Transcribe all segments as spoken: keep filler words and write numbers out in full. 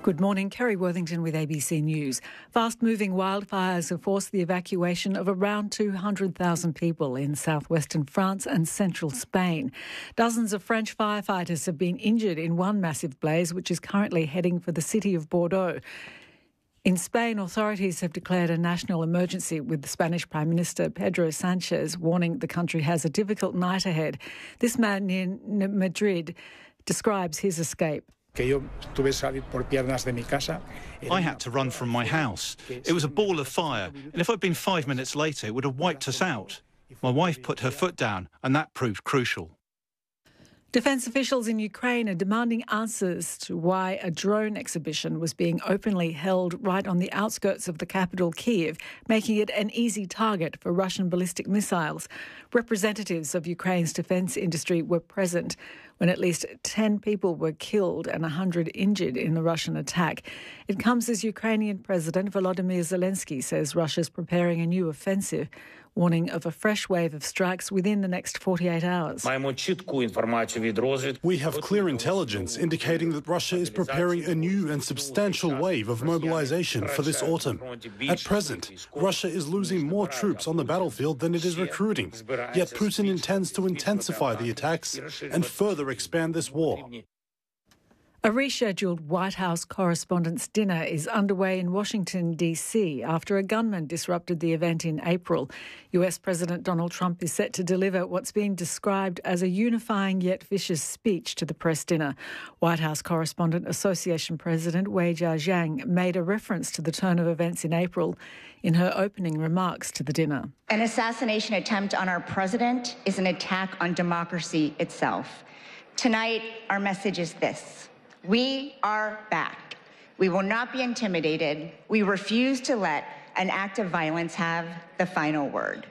Good morning, Kerry Worthington with A B C News. Fast-moving wildfires have forced the evacuation of around two hundred thousand people in southwestern France and central Spain. Dozens of French firefighters have been injured in one massive blaze, which is currently heading for the city of Bordeaux. In Spain, authorities have declared a national emergency, with the Spanish Prime Minister Pedro Sanchez warning the country has a difficult night ahead. This man near Madrid describes his escape. I had to run from my house. It was a ball of fire, and if I'd been five minutes later, it would have wiped us out. My wife put her foot down, and that proved crucial. Defence officials in Ukraine are demanding answers to why a drone exhibition was being openly held right on the outskirts of the capital, Kyiv, making it an easy target for Russian ballistic missiles. Representatives of Ukraine's defence industry were present when at least ten people were killed and one hundred injured in the Russian attack. It comes as Ukrainian President Volodymyr Zelensky says Russia's preparing a new offensive, warning of a fresh wave of strikes within the next forty-eight hours. We have clear intelligence indicating that Russia is preparing a new and substantial wave of mobilization for this autumn. At present, Russia is losing more troops on the battlefield than it is recruiting. Yet Putin intends to intensify the attacks and further expand this war. A rescheduled White House Correspondents' Dinner is underway in Washington, D C after a gunman disrupted the event in April. U S President Donald Trump is set to deliver what's being described as a unifying yet vicious speech to the press dinner. White House Correspondent Association President Wei Jiazhang made a reference to the turn of events in April in her opening remarks to the dinner. An assassination attempt on our president is an attack on democracy itself. Tonight, our message is this. We are back. We will not be intimidated. We refuse to let an act of violence have the final word.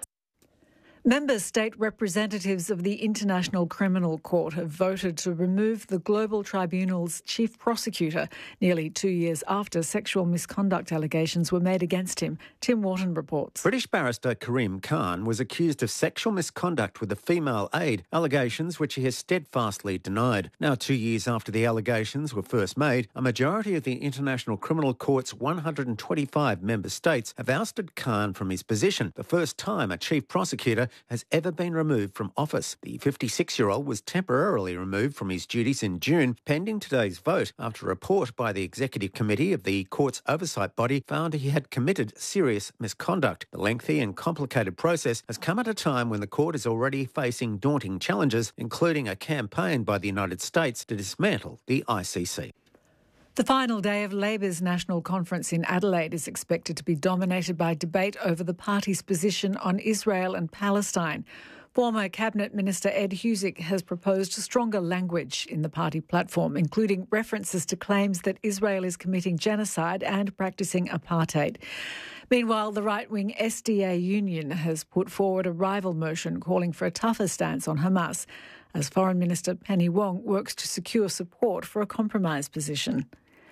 Member state representatives of the International Criminal Court have voted to remove the Global Tribunal's chief prosecutor nearly two years after sexual misconduct allegations were made against him. Tim Wharton reports. British barrister Karim Khan was accused of sexual misconduct with a female aide, allegations which he has steadfastly denied. Now, two years after the allegations were first made, a majority of the International Criminal Court's one hundred twenty-five member states have ousted Khan from his position, the first time a chief prosecutor has ever been removed from office. The fifty-six-year-old was temporarily removed from his duties in June, pending today's vote, after a report by the Executive Committee of the Court's oversight body found he had committed serious misconduct. The lengthy and complicated process has come at a time when the Court is already facing daunting challenges, including a campaign by the United States to dismantle the I C C. The final day of Labor's National Conference in Adelaide is expected to be dominated by debate over the party's position on Israel and Palestine. Former Cabinet Minister Ed Husic has proposed stronger language in the party platform, including references to claims that Israel is committing genocide and practising apartheid. Meanwhile, the right-wing S D A Union has put forward a rival motion calling for a tougher stance on Hamas, as Foreign Minister Penny Wong works to secure support for a compromise position.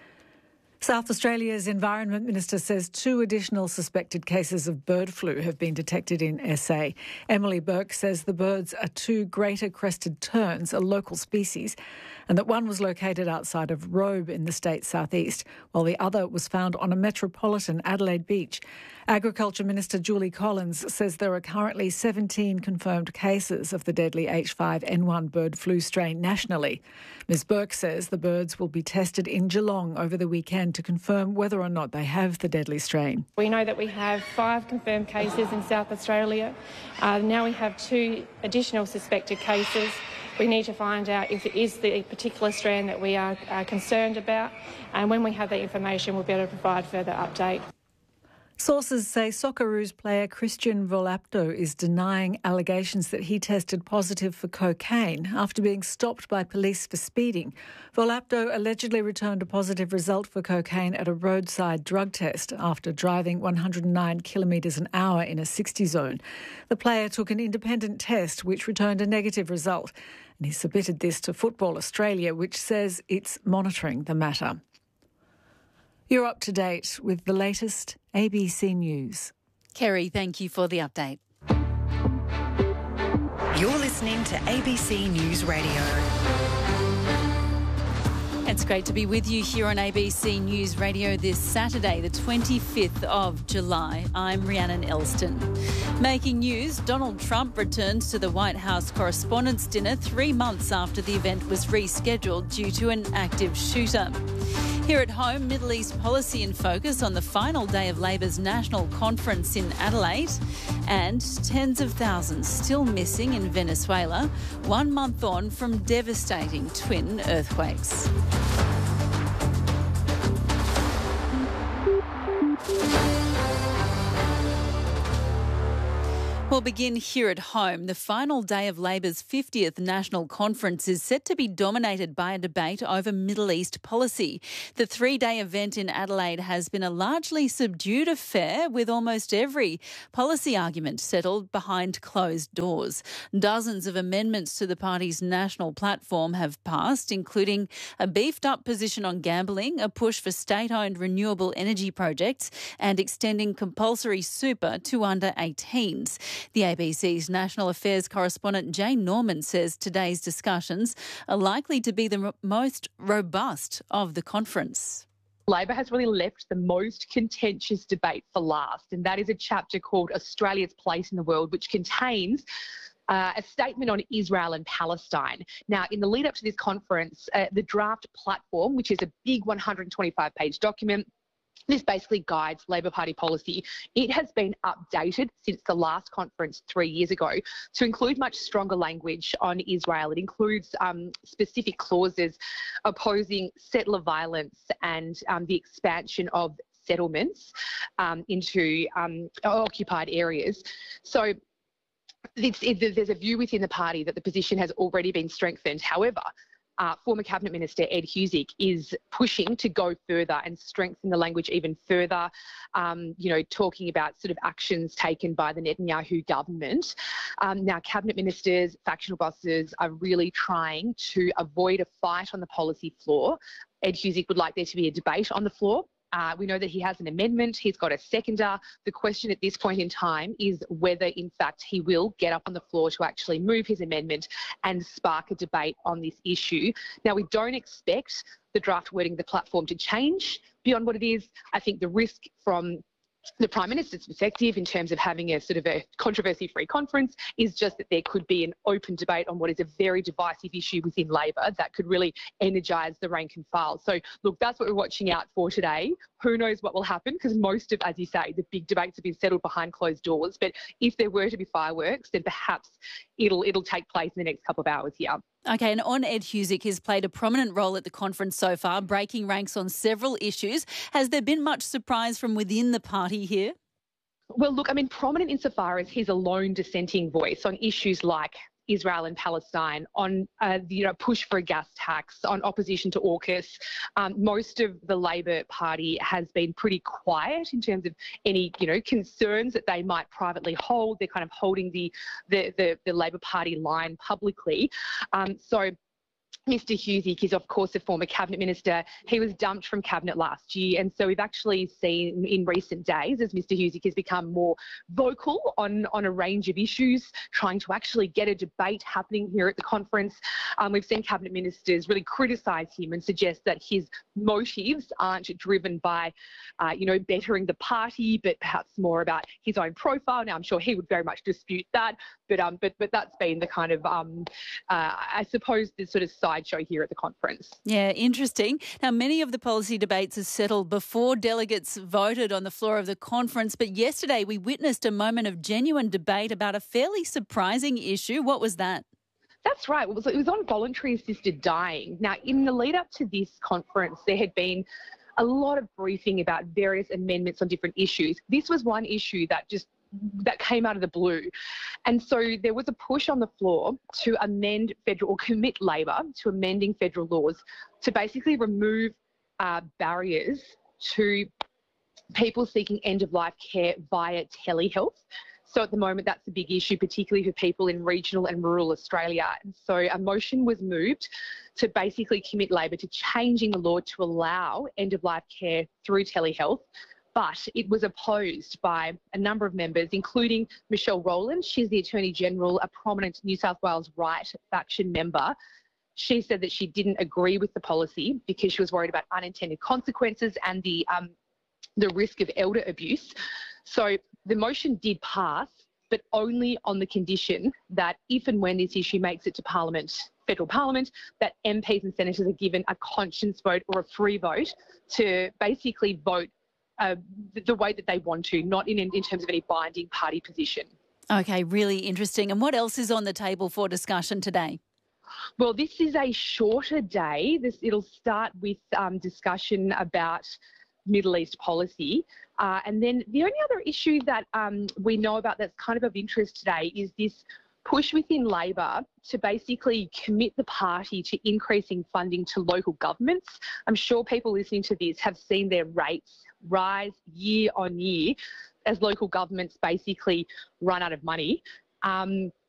South Australia's Environment Minister says two additional suspected cases of bird flu have been detected in S A. Emily Burke says the birds are two greater crested terns, a local species, and that one was located outside of Robe in the state's southeast, while the other was found on a metropolitan Adelaide beach. Agriculture Minister Julie Collins says there are currently seventeen confirmed cases of the deadly H five N one bird flu strain nationally. Ms Burke says the birds will be tested in Geelong over the weekend to confirm whether or not they have the deadly strain. We know that we have five confirmed cases in South Australia. Uh, now we have two additional suspected cases. We need to find out if it is the particular strand that we are uh, concerned about, and when we have that information, we'll be able to provide further update. Sources say Socceroos player Christian Volapto is denying allegations that he tested positive for cocaine after being stopped by police for speeding. Volapto allegedly returned a positive result for cocaine at a roadside drug test after driving one hundred nine kilometres an hour in a sixty zone. The player took an independent test which returned a negative result, and he submitted this to Football Australia, which says it's monitoring the matter. You're up to date with the latest A B C News. Kerry, thank you for the update. You're listening to A B C News Radio. It's great to be with you here on A B C News Radio this Saturday, the twenty-fifth of July. I'm Rhiannon Elston. Making news, Donald Trump returns to the White House Correspondents' Dinner three months after the event was rescheduled due to an active shooter. Here at home, Middle East policy in focus on the final day of Labor's national conference in Adelaide, and tens of thousands still missing in Venezuela, one month on from devastating twin earthquakes. We'll begin here at home. The final day of Labor's fiftieth National Conference is set to be dominated by a debate over Middle East policy. The three-day event in Adelaide has been a largely subdued affair, with almost every policy argument settled behind closed doors. Dozens of amendments to the party's national platform have passed, including a beefed-up position on gambling, a push for state-owned renewable energy projects, and extending compulsory super to under eighteens. The A B C's National Affairs correspondent Jane Norman says today's discussions are likely to be the most robust of the conference. Labor has really left the most contentious debate for last, and that is a chapter called Australia's Place in the World, which contains Uh, a statement on Israel and Palestine. Now, in the lead up to this conference, uh, the draft platform, which is a big one hundred twenty-five page document, this basically guides Labor Party policy. It has been updated since the last conference three years ago to include much stronger language on Israel. It includes um, specific clauses opposing settler violence and um, the expansion of settlements um, into um, occupied areas. So it's, it, there's a view within the party that the position has already been strengthened. However, Uh, former Cabinet Minister Ed Husic is pushing to go further and strengthen the language even further, um, you know, talking about sort of actions taken by the Netanyahu government. Um, now, Cabinet Ministers, factional bosses are really trying to avoid a fight on the policy floor. Ed Husic would like there to be a debate on the floor. Uh, we know that he has an amendment. He's got a seconder. The question at this point in time is whether, in fact, he will get up on the floor to actually move his amendment and spark a debate on this issue. Now, we don't expect the draft wording of the platform to change beyond what it is. I think the risk from the Prime Minister's perspective in terms of having a sort of a controversy-free conference is just that there could be an open debate on what is a very divisive issue within Labor that could really energise the rank and file. So, look, that's what we're watching out for today. Who knows what will happen, because most of, as you say, the big debates have been settled behind closed doors. But if there were to be fireworks, then perhaps it'll it'll take place in the next couple of hours here. OK, and on Ed Husic, he's played a prominent role at the conference so far, breaking ranks on several issues. Has there been much surprise from within the party here? Well, look, I mean, prominent insofar as he's a lone dissenting voice on issues like Israel and Palestine, on uh, the you know, push for a gas tax, on opposition to AUKUS. Um, most of the Labor Party has been pretty quiet in terms of any you know concerns that they might privately hold. They're kind of holding the the, the, the Labor Party line publicly. Um, so Mister Husic is, of course, a former Cabinet Minister. He was dumped from Cabinet last year. And so we've actually seen in recent days as Mister Husic has become more vocal on, on a range of issues, trying to actually get a debate happening here at the conference. Um, we've seen Cabinet Ministers really criticise him and suggest that his motives aren't driven by, uh, you know, bettering the party, but perhaps more about his own profile. Now, I'm sure he would very much dispute that. But um, but but that's been the kind of, um, uh, I suppose, the sort of sideshow here at the conference. Yeah, interesting. Now, many of the policy debates are settled before delegates voted on the floor of the conference. But yesterday we witnessed a moment of genuine debate about a fairly surprising issue. What was that? That's right. It was, it was on voluntary assisted dying. Now, in the lead up to this conference, there had been a lot of briefing about various amendments on different issues. This was one issue that just that came out of the blue. And so there was a push on the floor to amend federal, or commit Labor to amending federal laws to basically remove uh, barriers to people seeking end-of-life care via telehealth. So at the moment, that's a big issue, particularly for people in regional and rural Australia. And so a motion was moved to basically commit Labor to changing the law to allow end-of-life care through telehealth. But it was opposed by a number of members, including Michelle Rowland. She's the Attorney General, a prominent New South Wales Right faction member. She said that she didn't agree with the policy because she was worried about unintended consequences and the um, the risk of elder abuse. So the motion did pass, but only on the condition that if and when this issue makes it to Parliament, federal Parliament, that M Ps and senators are given a conscience vote or a free vote to basically vote uh, the way that they want to, not in, in terms of any binding party position. Okay, really interesting. And what else is on the table for discussion today? Well, this is a shorter day. This it'll start with um, discussion about Middle East policy. Uh, and then the only other issue that um, we know about that's kind of of interest today is this push within Labor to basically commit the party to increasing funding to local governments. I'm sure people listening to this have seen their rates rise year on year as local governments basically run out of money. Um,